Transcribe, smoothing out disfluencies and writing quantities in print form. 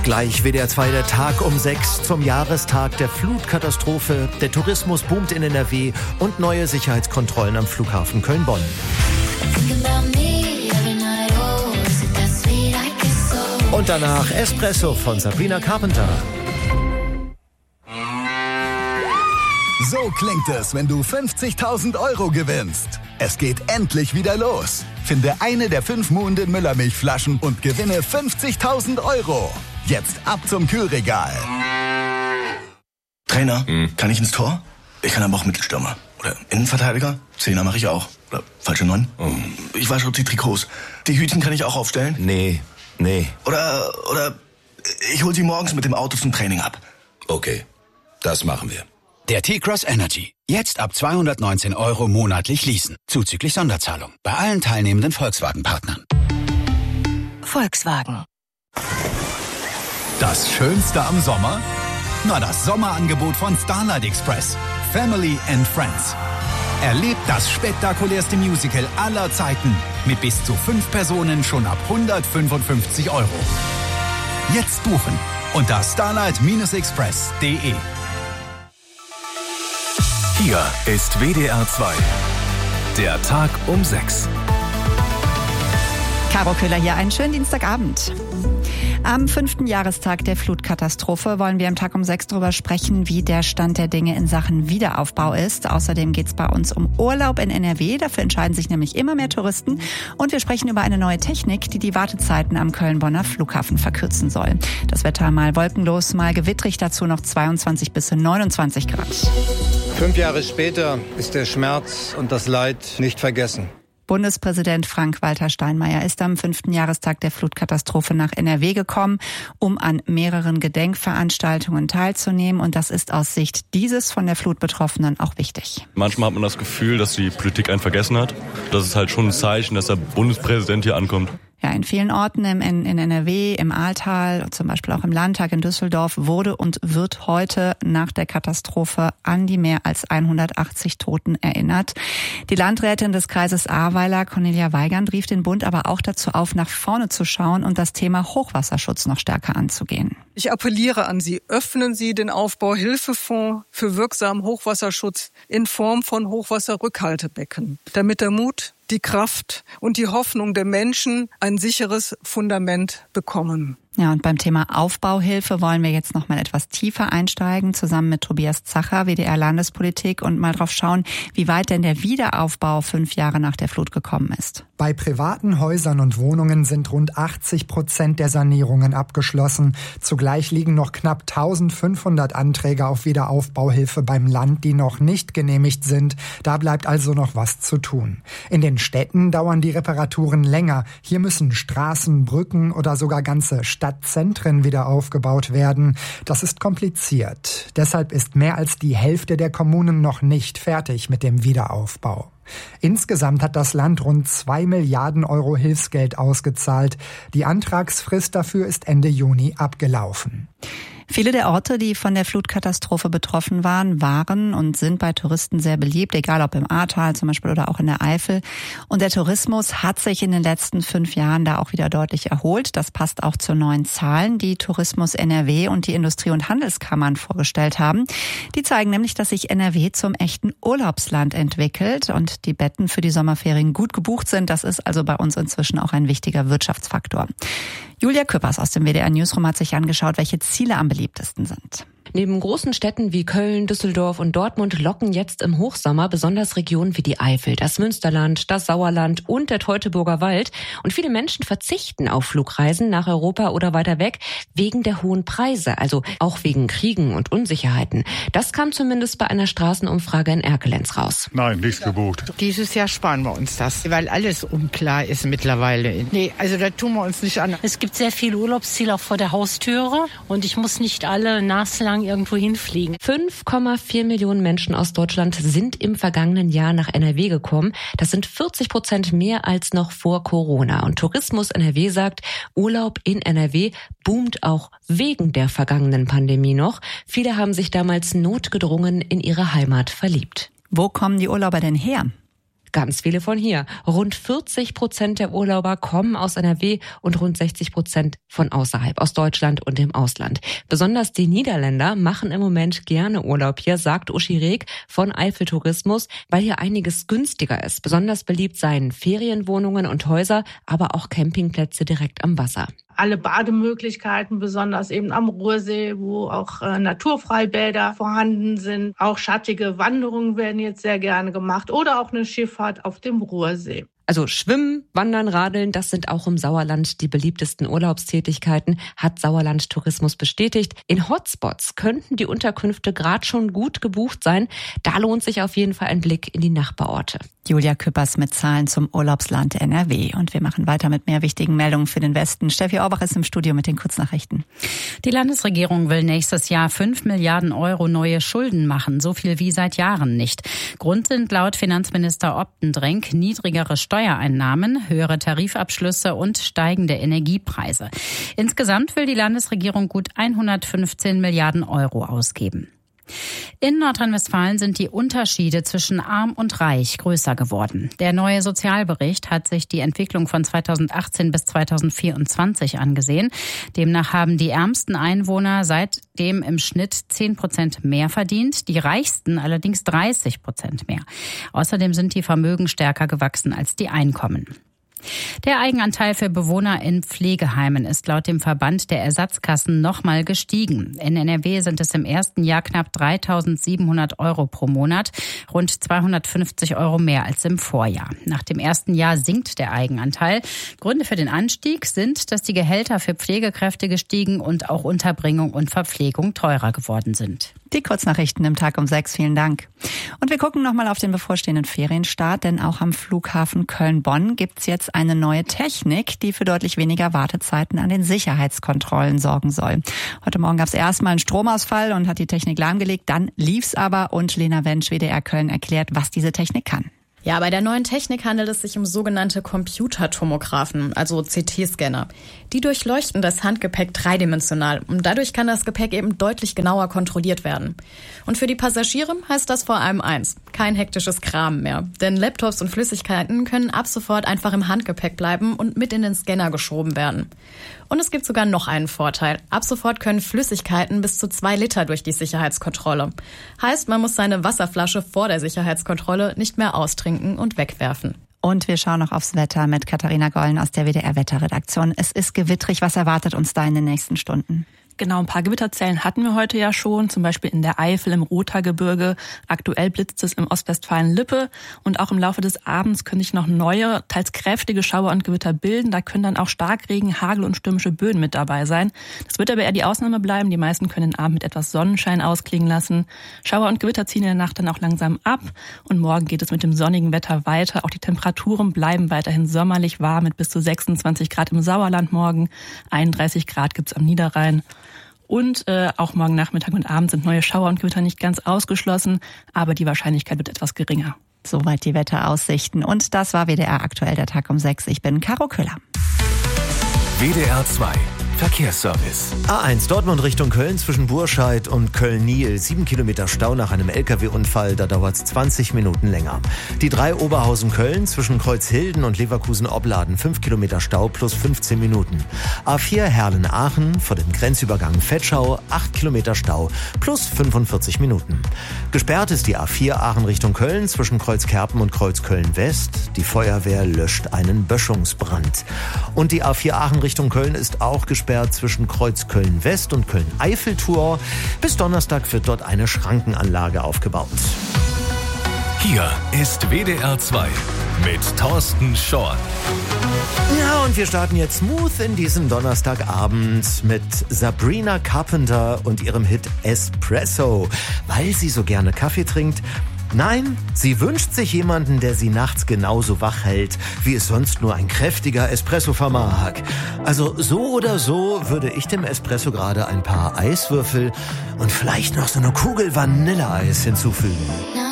Gleich WDR 2 der Tag um 6 zum Jahrestag der Flutkatastrophe. Der Tourismus boomt in NRW und neue Sicherheitskontrollen am Flughafen Köln-Bonn. Und danach Espresso von Sabrina Carpenter. So klingt es, wenn du 50.000 € gewinnst. Es geht endlich wieder los. Finde eine der 5 Muhnden Müllermilchflaschen und gewinne 50.000 €. Jetzt ab zum Kühlregal. Trainer, kann ich ins Tor? Ich kann aber auch Mittelstürmer. Oder Innenverteidiger? Zehner mache ich auch. Oder falsche 9? Ich wasche auch die Trikots. Die Hütchen kann ich auch aufstellen? Nee. Oder ich hol sie morgens mit dem Auto zum Training ab. Okay, das machen wir. Der T-Cross Energy. Jetzt ab 219 € monatlich leasen. Zuzüglich Sonderzahlung. Bei allen teilnehmenden Volkswagen-Partnern. Volkswagen. Das Schönste am Sommer? Na, das Sommerangebot von Starlight Express. Family and Friends. Erlebt das spektakulärste Musical aller Zeiten. Mit bis zu 5 Personen schon ab 155 €. Jetzt buchen unter starlight-express.de. Hier ist WDR 2. Der Tag um 6. Caro Köhler hier, einen schönen Dienstagabend. Am 5. Jahrestag der Flutkatastrophe wollen wir am Tag um 6 darüber sprechen, wie der Stand der Dinge in Sachen Wiederaufbau ist. Außerdem geht es bei uns um Urlaub in NRW. Dafür entscheiden sich nämlich immer mehr Touristen. Und wir sprechen über eine neue Technik, die die Wartezeiten am Köln-Bonner Flughafen verkürzen soll. Das Wetter mal wolkenlos, mal gewittrig, dazu noch 22 bis 29 Grad. 5 Jahre später ist der Schmerz und das Leid nicht vergessen. Bundespräsident Frank-Walter Steinmeier ist am 5. Jahrestag der Flutkatastrophe nach NRW gekommen, um an mehreren Gedenkveranstaltungen teilzunehmen. Und das ist aus Sicht dieses von der Flut Betroffenen auch wichtig. Manchmal hat man das Gefühl, dass die Politik einen vergessen hat. Das ist halt schon ein Zeichen, dass der Bundespräsident hier ankommt. Ja, in vielen Orten in NRW, im Ahrtal, zum Beispiel auch im Landtag in Düsseldorf, wurde und wird heute nach der Katastrophe an die mehr als 180 Toten erinnert. Die Landrätin des Kreises Ahrweiler, Cornelia Weigand, rief den Bund aber auch dazu auf, nach vorne zu schauen und das Thema Hochwasserschutz noch stärker anzugehen. Ich appelliere an Sie, öffnen Sie den Aufbauhilfefonds für wirksamen Hochwasserschutz in Form von Hochwasserrückhaltebecken, damit der Mut, die Kraft und die Hoffnung der Menschen ein sicheres Fundament bekommen. Ja, und beim Thema Aufbauhilfe wollen wir jetzt noch mal etwas tiefer einsteigen, zusammen mit Tobias Zacher, WDR Landespolitik, und mal drauf schauen, wie weit denn der Wiederaufbau 5 Jahre nach der Flut gekommen ist. Bei privaten Häusern und Wohnungen sind rund 80% der Sanierungen abgeschlossen. Zugleich liegen noch knapp 1500 Anträge auf Wiederaufbauhilfe beim Land, die noch nicht genehmigt sind. Da bleibt also noch was zu tun. In den Städten dauern die Reparaturen länger. Hier müssen Straßen, Brücken oder sogar ganze Stadtzentren wieder aufgebaut werden. Das ist kompliziert. Deshalb ist mehr als die Hälfte der Kommunen noch nicht fertig mit dem Wiederaufbau. Insgesamt hat das Land rund 2 Milliarden € Hilfsgeld ausgezahlt. Die Antragsfrist dafür ist Ende Juni abgelaufen. Viele der Orte, die von der Flutkatastrophe betroffen waren und sind bei Touristen sehr beliebt, egal ob im Ahrtal zum Beispiel oder auch in der Eifel. Und der Tourismus hat sich in den letzten 5 Jahren da auch wieder deutlich erholt. Das passt auch zu neuen Zahlen, die Tourismus NRW und die Industrie- und Handelskammern vorgestellt haben. Die zeigen nämlich, dass sich NRW zum echten Urlaubsland entwickelt und die Betten für die Sommerferien gut gebucht sind. Das ist also bei uns inzwischen auch ein wichtiger Wirtschaftsfaktor. Julia Küppers aus dem WDR Newsroom hat sich angeschaut, welche Ziele am beliebtesten sind. Neben großen Städten wie Köln, Düsseldorf und Dortmund locken jetzt im Hochsommer besonders Regionen wie die Eifel, das Münsterland, das Sauerland und der Teutoburger Wald. Und viele Menschen verzichten auf Flugreisen nach Europa oder weiter weg wegen der hohen Preise, also auch wegen Kriegen und Unsicherheiten. Das kam zumindest bei einer Straßenumfrage in Erkelenz raus. Nein, nichts gebucht. Dieses Jahr sparen wir uns das, weil alles unklar ist mittlerweile. Nee, also da tun wir uns nicht an. Es gibt sehr viele Urlaubsziele auch vor der Haustüre und ich muss nicht alle naslang irgendwo hinfliegen. 5,4 Millionen Menschen aus Deutschland sind im vergangenen Jahr nach NRW gekommen. Das sind 40% mehr als noch vor Corona. Und Tourismus NRW sagt, Urlaub in NRW boomt auch wegen der vergangenen Pandemie noch. Viele haben sich damals notgedrungen in ihre Heimat verliebt. Wo kommen die Urlauber denn her? Ganz viele von hier. Rund 40% der Urlauber kommen aus NRW und rund 60% von außerhalb, aus Deutschland und dem Ausland. Besonders die Niederländer machen im Moment gerne Urlaub hier, sagt Uschi Reg von Eifel Tourismus, weil hier einiges günstiger ist. Besonders beliebt seien Ferienwohnungen und Häuser, aber auch Campingplätze direkt am Wasser. Alle Bademöglichkeiten, besonders eben am Ruhrsee, wo auch Naturfreibäder vorhanden sind. Auch schattige Wanderungen werden jetzt sehr gerne gemacht oder auch eine Schifffahrt auf dem Ruhrsee. Also Schwimmen, Wandern, Radeln, das sind auch im Sauerland die beliebtesten Urlaubstätigkeiten, hat Sauerland Tourismus bestätigt. In Hotspots könnten die Unterkünfte gerade schon gut gebucht sein. Da lohnt sich auf jeden Fall ein Blick in die Nachbarorte. Julia Küppers mit Zahlen zum Urlaubsland NRW. Und wir machen weiter mit mehr wichtigen Meldungen für den Westen. Steffi Orbach ist im Studio mit den Kurznachrichten. Die Landesregierung will nächstes Jahr 5 Milliarden Euro neue Schulden machen. So viel wie seit Jahren nicht. Grund sind laut Finanzminister Optendrenk niedrigere Steuereinnahmen, höhere Tarifabschlüsse und steigende Energiepreise. Insgesamt will die Landesregierung gut 115 Milliarden Euro ausgeben. In Nordrhein-Westfalen sind die Unterschiede zwischen Arm und Reich größer geworden. Der neue Sozialbericht hat sich die Entwicklung von 2018 bis 2024 angesehen. Demnach haben die ärmsten Einwohner seitdem im Schnitt 10% mehr verdient, die reichsten allerdings 30% mehr. Außerdem sind die Vermögen stärker gewachsen als die Einkommen. Der Eigenanteil für Bewohner in Pflegeheimen ist laut dem Verband der Ersatzkassen nochmal gestiegen. In NRW sind es im ersten Jahr knapp 3.700 Euro pro Monat, rund 250 Euro mehr als im Vorjahr. Nach dem ersten Jahr sinkt der Eigenanteil. Gründe für den Anstieg sind, dass die Gehälter für Pflegekräfte gestiegen und auch Unterbringung und Verpflegung teurer geworden sind. Die Kurznachrichten im Tag um 6. Vielen Dank. Und wir gucken nochmal auf den bevorstehenden Ferienstart, denn auch am Flughafen Köln-Bonn gibt's jetzt eine neue Technik, die für deutlich weniger Wartezeiten an den Sicherheitskontrollen sorgen soll. Heute Morgen gab's erstmal einen Stromausfall und hat die Technik lahmgelegt. Dann lief's aber und Lena Wensch, WDR Köln, erklärt, was diese Technik kann. Ja, bei der neuen Technik handelt es sich um sogenannte Computertomographen, also CT-Scanner. Die durchleuchten das Handgepäck dreidimensional und dadurch kann das Gepäck eben deutlich genauer kontrolliert werden. Und für die Passagiere heißt das vor allem eins: kein hektisches Kram mehr. Denn Laptops und Flüssigkeiten können ab sofort einfach im Handgepäck bleiben und mit in den Scanner geschoben werden. Und es gibt sogar noch einen Vorteil. Ab sofort können Flüssigkeiten bis zu 2 Liter durch die Sicherheitskontrolle. Heißt, man muss seine Wasserflasche vor der Sicherheitskontrolle nicht mehr austrinken und wegwerfen. Und wir schauen noch aufs Wetter mit Katharina Gollen aus der WDR-Wetterredaktion. Es ist gewittrig. Was erwartet uns da in den nächsten Stunden? Genau, ein paar Gewitterzellen hatten wir heute ja schon, zum Beispiel in der Eifel, im Rothaargebirge. Aktuell blitzt es im Ostwestfalen-Lippe und auch im Laufe des Abends können sich noch neue, teils kräftige Schauer und Gewitter bilden. Da können dann auch Starkregen, Hagel und stürmische Böen mit dabei sein. Das wird aber eher die Ausnahme bleiben. Die meisten können den Abend mit etwas Sonnenschein ausklingen lassen. Schauer und Gewitter ziehen in der Nacht dann auch langsam ab und morgen geht es mit dem sonnigen Wetter weiter. Auch die Temperaturen bleiben weiterhin sommerlich warm mit bis zu 26 Grad im Sauerland morgen, 31 Grad gibt's am Niederrhein. Und auch morgen Nachmittag und Abend sind neue Schauer und Gewitter nicht ganz ausgeschlossen, aber die Wahrscheinlichkeit wird etwas geringer. Soweit die Wetteraussichten. Und das war WDR aktuell, der Tag um 6. Ich bin Caro Köhler. WDR 2 Verkehrsservice. A1 Dortmund Richtung Köln zwischen Burscheid und Köln-Niel. 7 Kilometer Stau nach einem LKW-Unfall, da dauert es 20 Minuten länger. Die 3 Oberhausen-Köln zwischen Kreuzhilden und Leverkusen-Obladen. 5 Kilometer Stau plus 15 Minuten. A4 Herlen-Aachen vor dem Grenzübergang Vetschau. 8 Kilometer Stau plus 45 Minuten. Gesperrt ist die A4 Aachen Richtung Köln zwischen Kreuzkerpen und Kreuzköln-West. Die Feuerwehr löscht einen Böschungsbrand. Und die A4 Aachen Richtung Köln ist auch gesperrt zwischen Kreuz Köln-West und Köln-Eiffeltor. Bis Donnerstag wird dort eine Schrankenanlage aufgebaut. Hier ist WDR 2 mit Thorsten Schorn. Ja, und wir starten jetzt smooth in diesen Donnerstagabend mit Sabrina Carpenter und ihrem Hit Espresso. Weil sie so gerne Kaffee trinkt. Nein, sie wünscht sich jemanden, der sie nachts genauso wach hält, wie es sonst nur ein kräftiger Espresso vermag. Also so oder so würde ich dem Espresso gerade ein paar Eiswürfel und vielleicht noch so eine Kugel Vanilleeis hinzufügen.